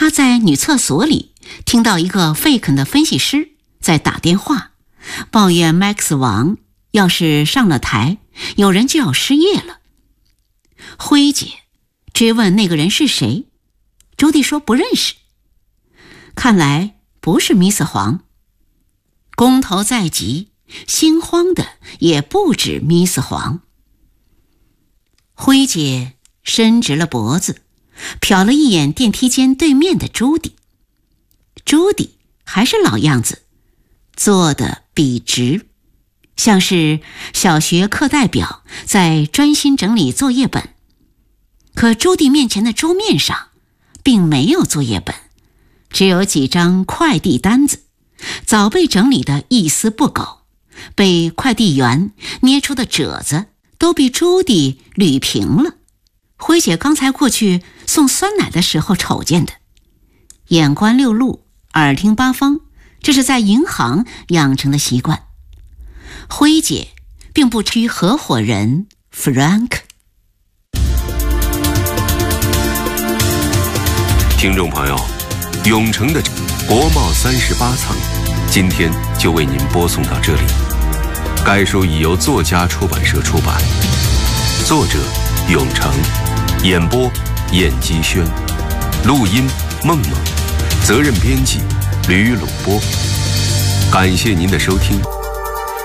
他在女厕所里听到一个费肯的分析师在打电话，抱怨 Max 王要是上了台，有人就要失业了。辉姐追问那个人是谁，朱迪说不认识。看来不是 Miss 黄。公投在即，心慌的也不止 Miss 黄。辉姐伸直了脖子，瞟了一眼电梯间对面的朱迪。朱迪还是老样子，坐得笔直，像是小学课代表在专心整理作业本。可朱迪面前的桌面上并没有作业本，只有几张快递单子，早被整理得一丝不苟，被快递员捏出的褶子都比朱迪捋平了。辉姐刚才过去送酸奶的时候瞅见的。眼观六路，耳听八方，这是在银行养成的习惯。辉姐并不屈合伙人 Frank。 听众朋友，永城的国贸38层今天就为您播送到这里。该书已由作家出版社出版，作者永城，演播燕基轩，录音梦梦，责任编辑吕鲁波。感谢您的收听，